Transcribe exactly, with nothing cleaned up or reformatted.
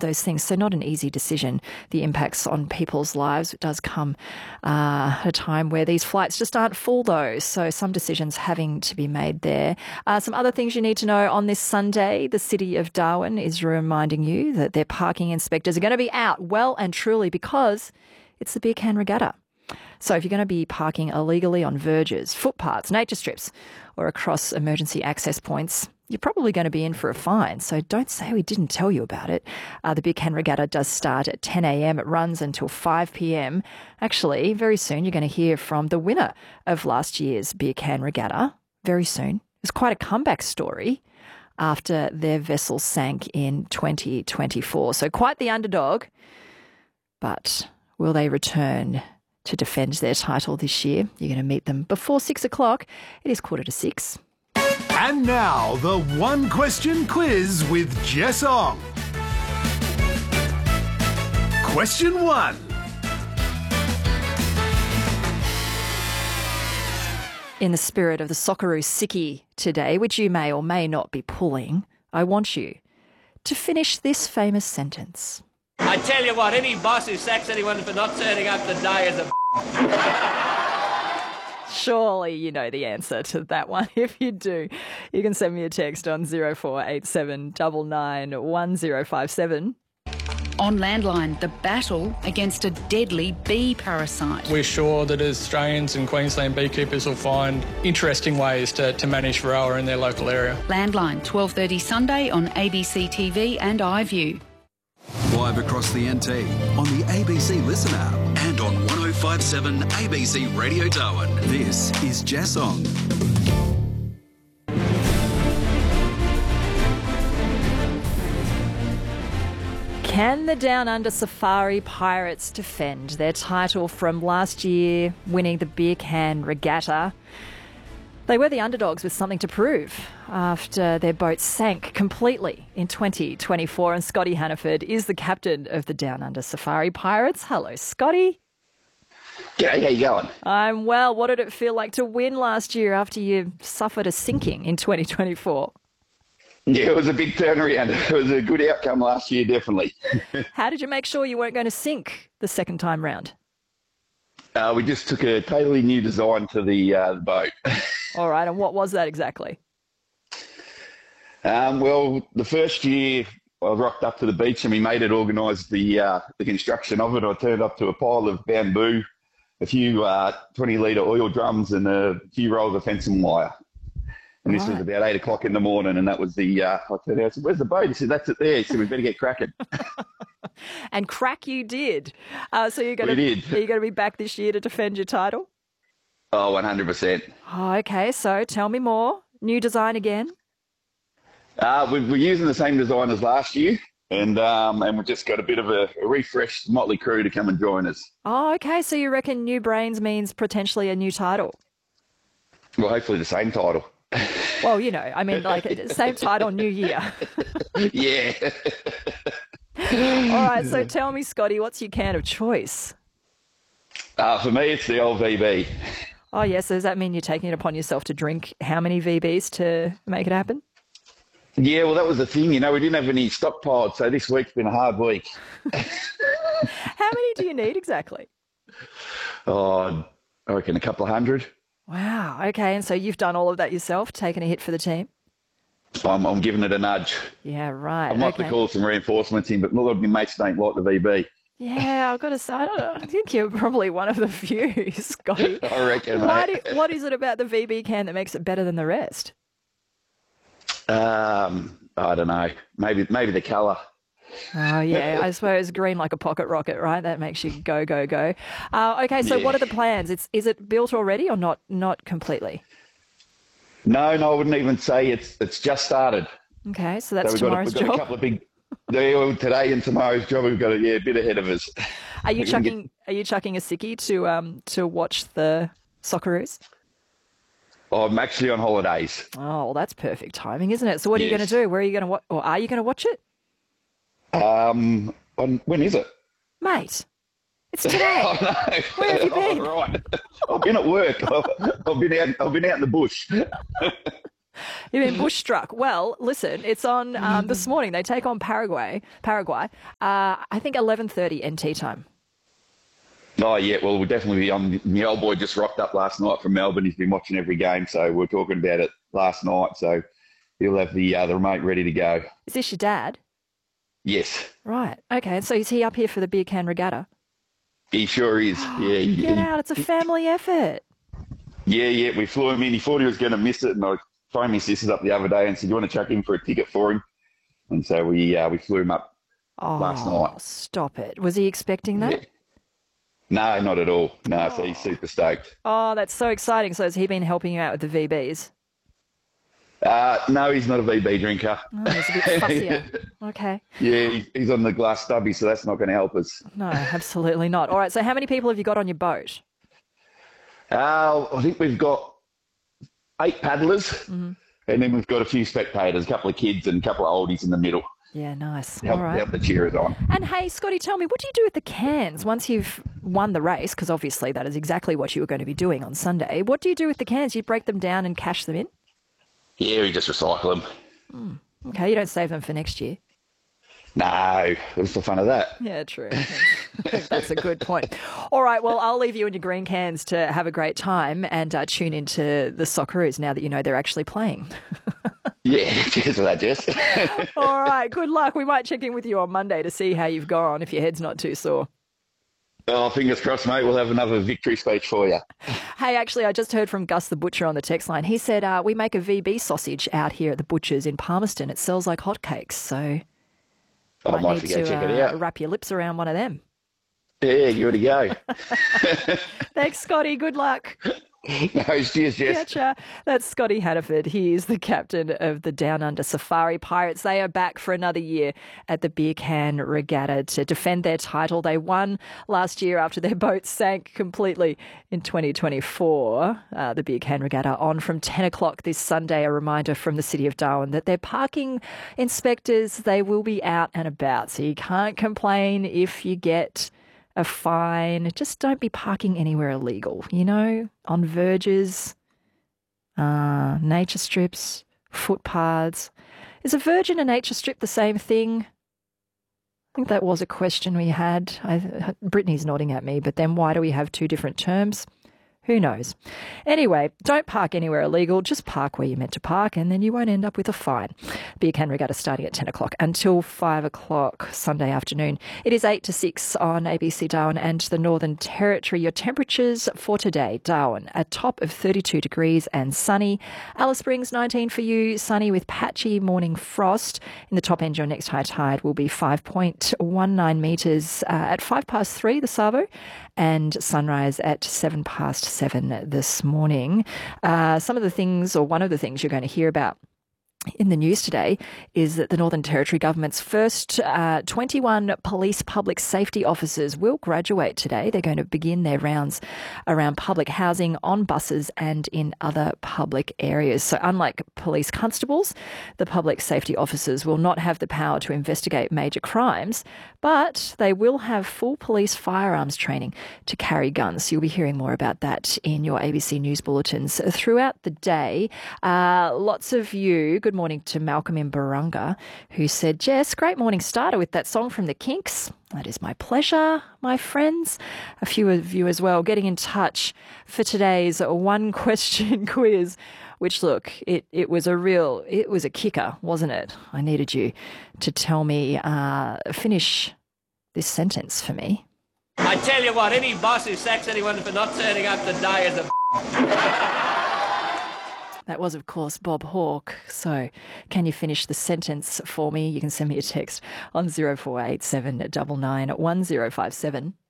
those things. So not an easy decision. The impacts on people's lives. It does come uh, at a time where these flights just aren't full, though. So some decisions having to be made there. Uh, some other things you need to know on this Sunday. The City of Darwin is reminding you that their parking inspectors are going to be out well and truly because it's the Beer Can Regatta. So if you're going to be parking illegally on verges, footpaths, nature strips, or across emergency access points, you're probably going to be in for a fine. So don't say we didn't tell you about it. Uh, the Beer Can Regatta does start at ten a.m. It runs until five p.m. Actually, very soon you're going to hear from the winner of last year's Beer Can Regatta. Very soon. It's quite a comeback story after their vessel sank in twenty twenty-four. So quite the underdog. But will they return to defend their title this year? You're going to meet them before six o'clock. It is quarter to six. And now, the one question quiz with Jess Ong. Question one. In the spirit of the Socceroo Sickie today, which you may or may not be pulling, I want you to finish this famous sentence. I tell you what, any boss who sacks anyone for not turning up today is a... Surely you know the answer to that one. If you do, you can send me a text on zero four eight seven nine nine one zero five seven. On Landline, the battle against a deadly bee parasite. We're sure that Australians and Queensland beekeepers will find interesting ways to, to manage Varroa in their local area. Landline, twelve thirty Sunday on A B C T V and iView. Live across the N T, on the A B C Listen app and on one oh five point seven A B C Radio Darwin. This is Jess Ong. Can the Down Under Safari Pirates defend their title from last year, winning the Beer Can Regatta? They were the underdogs with something to prove after their boat sank completely in twenty twenty-four, and Scotty Hannaford is the captain of the Down Under Safari Pirates. Hello, Scotty. G'day, how you going? I'm well. What did it feel like to win last year after you suffered a sinking in twenty twenty-four? Yeah, it was a big turnaround. It was a good outcome last year, definitely. How did you make sure you weren't going to sink the second time round? Uh, we just took a totally new design to the, uh, the boat. All right, and what was that exactly? Um, well, the first year I rocked up to the beach and my mate had organised the uh, the construction of it. I turned up to a pile of bamboo, a few uh, twenty litre oil drums and a few rolls of fencing wire. And this right. was about eight o'clock in the morning, and that was the, uh, I turned out, I said, where's the boat? He said, that's it there. He said, we better get cracking. And crack you did. Uh, so you're going to We did. Are you going to be back this year to defend your title? Oh, one hundred percent. Oh, okay, so tell me more. New design again? Uh, we, we're using the same design as last year, and um, and we've just got a bit of a, a refreshed motley crew to come and join us. Oh, okay, so you reckon new brains means potentially a new title? Well, hopefully the same title. Well, you know, I mean, like, same title, new year. Yeah. All right, so tell me, Scotty, what's your can of choice? Uh, for me, it's the old V B. Oh, yes, so does that mean you're taking it upon yourself to drink how many V Bs to make it happen? Yeah, well, that was the thing. You know, we didn't have any stockpiled, so this week's been a hard week. How many do you need exactly? Oh, I reckon a couple of hundred. Wow, okay, and so you've done all of that yourself, taken a hit for the team? I'm, I'm giving it a nudge. Yeah, right. I might okay. have to call some reinforcements in, but a lot of my mates don't like the V B. Yeah, I've got to say, I, don't know, I think you're probably one of the few, Scotty. I reckon, Why mate. do, what is it about the V B can that makes it better than the rest? Um, I don't know. Maybe maybe the colour. Oh, yeah, I suppose green like a pocket rocket, right? That makes you go, go, go. Uh, okay, so Yeah. what are the plans? It's Is it built already or not Not completely? No, no, I wouldn't even say it's it's just started. Okay, so that's so we've got, a, tomorrow's we've got job. a couple of big. Well, today and tomorrow's job, we've got a, yeah, a bit ahead of us. Are you We can get- chucking Are you chucking a sickie to um to watch the Socceroos? I'm actually on holidays. Oh, well, that's perfect timing, isn't it? So what are you Yes. going to do? Where are you going to watch? Or are you going to watch it? Um, on, when is it? Mate, it's today. Oh, no. Where have you been? Oh, right. I've been at work. I've, I've been out. I've been out in the bush. You've been bush struck. Well, listen, it's on um, this morning. They take on Paraguay. Paraguay. Uh, I think eleven thirty N T time. Oh, yeah, well, we'll definitely be on. My old boy just rocked up last night from Melbourne. He's been watching every game, so we were talking about it last night. So he'll have the uh, the remote ready to go. Is this your dad? Yes. Right. Okay. And so is he up here for the Beer Can Regatta? He sure is. Yeah. he- Get he- out. It's a family effort. Yeah, yeah, we flew him in. He thought he was going to miss it, and I phoned my sisters up the other day and said, "Do you want to chuck in for a ticket for him?" And so we uh, we flew him up Oh, last night. stop it. Was he expecting that? Yeah. No, not at all. No, so he's super stoked. Oh, that's so exciting. So has he been helping you out with the V Bs? Uh, no, he's not a V B drinker. Oh, he's a bit fussier. Okay. Yeah, he- he's on the glass stubby, so that's not going to help us. No, absolutely not. All right. So how many people have you got on your boat? Uh, I think we've got eight paddlers, Mm-hmm. and then we've got a few spectators, a couple of kids and a couple of oldies in the middle. Yeah, nice. Help, All right. help the cheerers on. And hey, Scotty, tell me, what do you do with the cans once you've won the race? Because obviously that is exactly what you were going to be doing on Sunday. What do you do with the cans? You break them down and cash them in? Yeah, we just recycle them. Okay, you don't save them for next year. No, what's the fun of that? Yeah, true. I think that's a good point. All right, well, I'll leave you and your green cans to have a great time and uh, tune into the Socceroos now that you know they're actually playing. Yeah, cheers for that, Jess. All right, good luck. We might check in with you on Monday to see how you've gone if your head's not too sore. Oh, fingers crossed, mate. We'll have another victory speech for you. Hey, actually, I just heard from Gus the Butcher on the text line. He said uh, we make a V B sausage out here at the Butcher's in Palmerston. It sells like hotcakes, so I might might need have to go to check it uh, out. wrap your lips around one of them. Yeah, you to go. Thanks, Scotty. Good luck. No, cheers, Jess. Gotcha. That's Scotty Hannaford. He is the captain of the Down Under Safari Pirates. They are back for another year at the Beer Can Regatta to defend their title. They won last year after their boat sank completely in twenty twenty-four. Uh, the Beer Can Regatta on from ten o'clock this Sunday. A reminder from the City of Darwin that their parking inspectors, they will be out and about. So you can't complain if you get a fine. Just don't be parking anywhere illegal, you know, on verges, uh, nature strips, footpaths. Is a verge and a nature strip the same thing? I think that was a question we had. I, Brittany's nodding at me, but then why do we have two different terms? Who knows? Anyway, don't park anywhere illegal. Just park where you're meant to park and then you won't end up with a fine. Beer Can Regatta starting at ten o'clock until five o'clock Sunday afternoon. It is eight to six on A B C Darwin and the Northern Territory. Your temperatures for today, Darwin, a top of thirty-two degrees and sunny. Alice Springs, nineteen for you, sunny with patchy morning frost. In the top end, your next high tide will be five point one nine metres uh, at five past three, the Savo, and sunrise at seven past seven this morning. Uh, some of the things, or one of the things you're going to hear about in the news today is that the Northern Territory government's first uh, twenty-one police public safety officers will graduate today. They're going to begin their rounds around public housing, on buses and in other public areas. So unlike police constables, the public safety officers will not have the power to investigate major crimes, but they will have full police firearms training to carry guns. So you'll be hearing more about that in your A B C News bulletins throughout the day. Uh, lots of you, good morning to Malcolm in Barunga, who said, Jess, great morning starter with that song from the Kinks. That is my pleasure, my friends. A few of you as well getting in touch for today's one question quiz, which, look, it, it was a real, it was a kicker, wasn't it? I needed you to tell me, uh, finish this sentence for me. I tell you what, any boss who sacks anyone for not turning up today is a That was, of course, Bob Hawke. So can you finish the sentence for me? You can send me a text on zero four eight seven nine nine one zero five seven.